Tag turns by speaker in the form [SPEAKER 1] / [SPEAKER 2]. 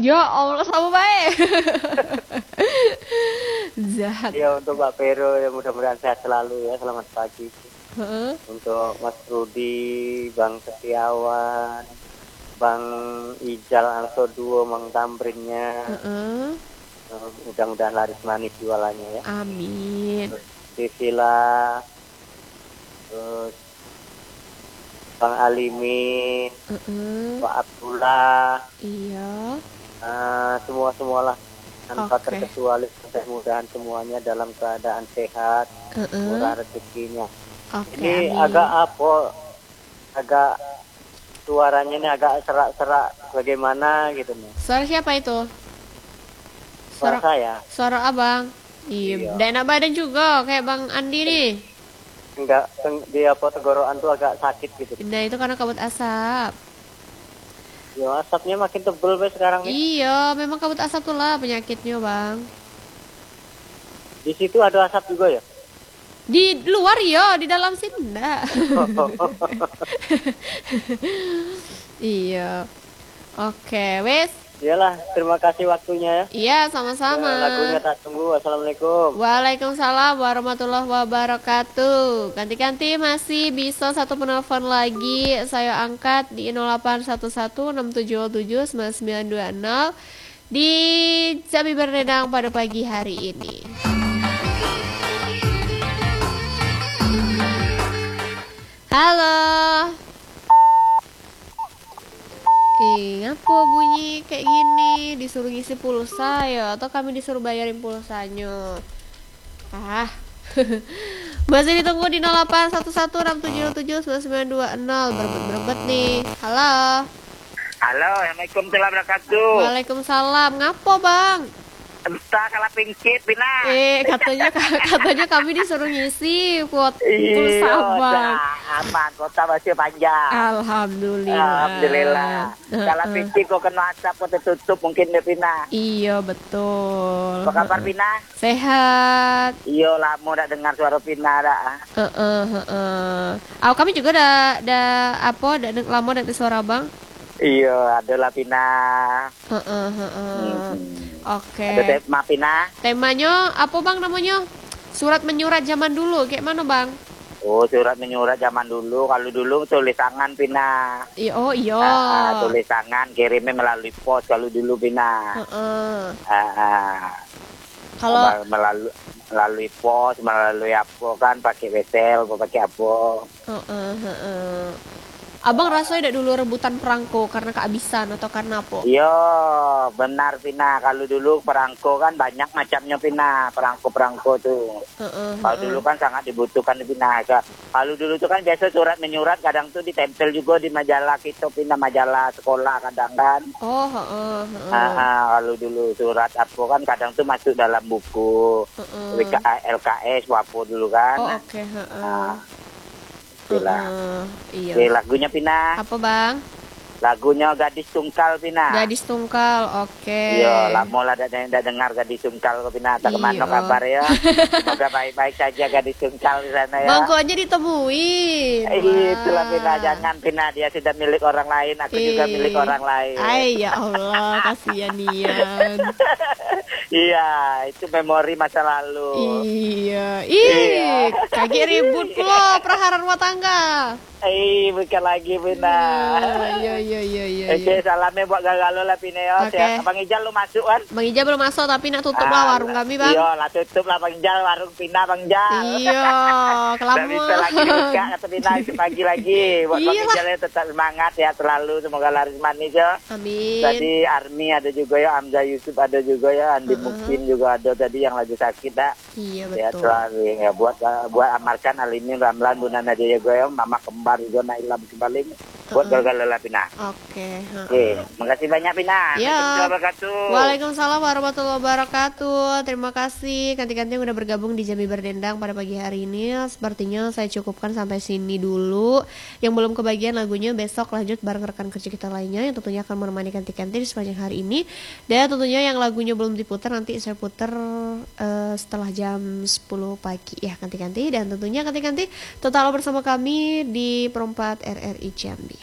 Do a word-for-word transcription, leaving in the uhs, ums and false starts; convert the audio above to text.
[SPEAKER 1] Ya Allah, sama baik. Jahat.
[SPEAKER 2] Ya untuk Mbak Vero ya mudah-mudahan sehat selalu ya. Selamat pagi.
[SPEAKER 1] Heeh.
[SPEAKER 2] Untuk Mas Rudi, Bang Setiawan, Bang Ijal Angso Duo, Mang Tambrinnya.
[SPEAKER 1] Heeh.
[SPEAKER 2] Uh, mudah-mudahan laris manis jualannya ya.
[SPEAKER 1] Amin.
[SPEAKER 2] Sisila, terus Bang Alimin,
[SPEAKER 1] Heeh.
[SPEAKER 2] Pak Abdullah,
[SPEAKER 1] Iya.
[SPEAKER 2] uh, semua-semualah tanpa
[SPEAKER 1] Oke.
[SPEAKER 2] terkecuali, mudah-mudahan semuanya dalam keadaan sehat,
[SPEAKER 1] Heeh.
[SPEAKER 2] murah rezekinya.
[SPEAKER 1] Oke.
[SPEAKER 2] Ini
[SPEAKER 1] Amin.
[SPEAKER 2] agak apa? Agak suaranya ini agak serak-serak bagaimana gitu nih.
[SPEAKER 1] Suara siapa itu?
[SPEAKER 2] Suara
[SPEAKER 1] Suara
[SPEAKER 2] saya.
[SPEAKER 1] suara abang. Iya,
[SPEAKER 2] Iya.
[SPEAKER 1] nggak enak badan juga kayak Bang Andi nih.
[SPEAKER 2] Enggak, teng- dia apa tenggorokan tuh agak sakit gitu.
[SPEAKER 1] Nah, itu karena kabut asap.
[SPEAKER 2] Ya asapnya makin tebel Be, sekarang nih.
[SPEAKER 1] Iya, memang kabut asap tuh lah penyakitnya, Bang.
[SPEAKER 2] Di situ ada asap juga ya?
[SPEAKER 1] Di luar ya, di dalam sini enggak. Iya. Oke, wes.
[SPEAKER 2] Iyalah, terima kasih waktunya ya.
[SPEAKER 1] Iya, sama-sama.
[SPEAKER 2] Ya, lagunya tak tunggu. Assalamualaikum.
[SPEAKER 1] Waalaikumsalam warahmatullahi wabarakatuh. Ganti-ganti masih bisa satu penelpon lagi. Saya angkat di nol delapan satu satu enam tujuh tujuh sembilan sembilan dua nol di Jambi Berdendang pada pagi hari ini. Halo. Eh, ngapa bunyi kayak gini? Disuruh ngisi pulsa ya? Atau kami disuruh bayarin pulsanya? Ah. Masih ditunggu di nol delapan satu satu enam tujuh tujuh sembilan sembilan dua nol. Berebet-berebet nih. Halo.
[SPEAKER 3] Halo, Assalamualaikum warahmatullahi wabarakatuh.
[SPEAKER 1] Waalaikumsalam. Ngapa bang?
[SPEAKER 3] Entah kalah pingkit, Bina.
[SPEAKER 1] Eh, katanya katanya kami disuruh ngisi kuot pulsa
[SPEAKER 3] Iya,
[SPEAKER 1] bang.
[SPEAKER 3] dah, aman, kota masih panjang.
[SPEAKER 1] Alhamdulillah.
[SPEAKER 3] Alhamdulillah. Kalau
[SPEAKER 1] Heeh.
[SPEAKER 3] pingkit kok kena asap kok tertutup mungkin deh, Bina.
[SPEAKER 1] Iya betul.
[SPEAKER 3] Apa kabar, Bina?
[SPEAKER 1] Sehat.
[SPEAKER 3] Iya, lama udah dengar suara Bina dah.
[SPEAKER 1] Heeh, heeh. Oh, kami juga ada ada apa? Ada deng- lama dari suara bang.
[SPEAKER 3] Iya, adalah Bina.
[SPEAKER 1] Heeh, heeh.
[SPEAKER 3] Hmm.
[SPEAKER 1] Oke.
[SPEAKER 3] Ada tema Bina.
[SPEAKER 1] Temanya apa bang namanya? Surat menyurat zaman dulu, kayak mana bang?
[SPEAKER 3] Oh, surat menyurat zaman dulu. Kalau dulu tulis tangan, Bina.
[SPEAKER 1] Iya, oh iya.
[SPEAKER 3] Ah, tulis tangan, kirimnya melalui pos kalau dulu, Bina.
[SPEAKER 1] Heeh.
[SPEAKER 3] Ah, ah.
[SPEAKER 1] Kalau
[SPEAKER 3] Mal- melalui melalui pos, melalui apa kan, pakai wesel, apa pakai apa.
[SPEAKER 1] heeh, heeh. Abang rasanya tidak dulu rebutan perangko karena kehabisan atau karena apa?
[SPEAKER 3] Iya, benar Pina. Kalau dulu perangko kan banyak macamnya Pina, perangko-perangko tuh.
[SPEAKER 1] Heeh,
[SPEAKER 3] Kalau
[SPEAKER 1] heeh.
[SPEAKER 3] dulu kan sangat dibutuhkan Pina. Kalau dulu tuh kan biasa surat menyurat, kadang tuh ditempel juga di majalah kita Pina, majalah sekolah kadang kan.
[SPEAKER 1] Oh, heeh, heeh.
[SPEAKER 3] Ah, ah, kalau dulu surat apa kan kadang tuh masuk dalam buku
[SPEAKER 1] Heeh.
[SPEAKER 3] W K L K S apa dulu kan.
[SPEAKER 1] Oh, oke, heeh.
[SPEAKER 3] Ah, itulah.
[SPEAKER 1] Heeh, iya.
[SPEAKER 3] Oke, lagunya Pina.
[SPEAKER 1] Apa bang?
[SPEAKER 3] Lagunya Gadis Tungkal Pina.
[SPEAKER 1] Gadis Tungkal, oke.
[SPEAKER 3] Iya, lama lah tidak dengar Gadis Tungkal ke Pina. Tak kemana
[SPEAKER 1] Iya.
[SPEAKER 3] kabar ya? Semoga baik-baik saja Gadis Tungkal di sana ya.
[SPEAKER 1] Bang kok aja ditemuin.
[SPEAKER 3] Eh, itulah Pina,
[SPEAKER 1] Wah.
[SPEAKER 3] jangan Pina, dia sudah milik orang lain, aku juga
[SPEAKER 1] Eh.
[SPEAKER 3] milik orang lain.
[SPEAKER 1] Ay, ya Allah, kasihan Nian.
[SPEAKER 3] Iya, itu memori masa lalu.
[SPEAKER 1] Iya.
[SPEAKER 3] Iya.
[SPEAKER 1] Ih, kaget ribut lo prahara rumah tangga.
[SPEAKER 3] Eh, bukan lagi Pina.
[SPEAKER 1] Iya, iya, iya, iya.
[SPEAKER 3] Oke,
[SPEAKER 1] iya.
[SPEAKER 3] salamnya buat gagalo lah Pina ya.
[SPEAKER 1] Oke.
[SPEAKER 3] Siap. Bang Ijal lu masuk kan?
[SPEAKER 1] Bang Ija belum masuk tapi nak tutup lah warung kami, Bang.
[SPEAKER 3] Iya, lah tutup lah Bang Ijal, warung Pina Bang Ijal.
[SPEAKER 1] Iya,
[SPEAKER 3] Nggak bisa lagi buka
[SPEAKER 1] kelamaan.
[SPEAKER 3] kata Pina itu pagi lagi. Buat Bang
[SPEAKER 1] Iyalah.
[SPEAKER 3] Ijal ya tetap semangat ya selalu, semoga laris manis ya.
[SPEAKER 1] Amin.
[SPEAKER 3] Tadi Army ada juga ya, Hamzah Yusuf ada juga ya, Andi
[SPEAKER 1] Uh-uh.
[SPEAKER 3] Muksin juga ada tadi yang lagi sakit dah.
[SPEAKER 1] Iya,
[SPEAKER 3] Ya
[SPEAKER 1] betul.
[SPEAKER 3] selalu ya buat buat Amarkan, Alimin, Ramlan, Bunda Nadia juga ya, Mama Kembar juga Naila Balik. Buat
[SPEAKER 1] Uh-uh.
[SPEAKER 3] gagal lelah Pina.
[SPEAKER 1] Oke, heeh.
[SPEAKER 3] Oke, makasih banyak Pina.
[SPEAKER 1] Ya.
[SPEAKER 3] Assalamualaikum warahmatullahi wabarakatuh.
[SPEAKER 1] Waalaikumsalam warahmatullahi wabarakatuh. Terima kasih kanti-kanti yang udah bergabung di Jambi Berdendang pada pagi hari ini. Sepertinya saya cukupkan sampai sini dulu. Yang belum kebagian lagunya besok lanjut bareng rekan kerja kita lainnya yang tentunya akan menemani kanti-kanti di sepanjang hari ini. Dan tentunya yang lagunya belum diputar nanti saya putar eh, setelah jam sepuluh pagi ya kanti-kanti. Dan tentunya kanti-kanti tetaplah bersama kami di Perempat R R I Jambi.